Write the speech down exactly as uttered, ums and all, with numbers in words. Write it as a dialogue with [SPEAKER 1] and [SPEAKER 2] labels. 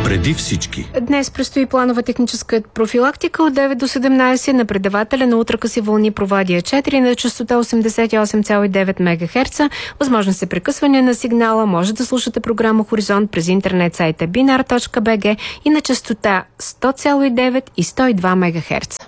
[SPEAKER 1] преди всички.
[SPEAKER 2] Днес предстои планова техническа профилактика от девет до седемнайсет на предавателя на ултракъси вълни Провадия четири на честота осемдесет и осем цяло и девет мегахерца. Възможно се прекъсване на сигнала. Може да слушате програма Хоризонт през интернет сайта binar точка би джи и на честота сто цяло и девет и сто и два мегахерца.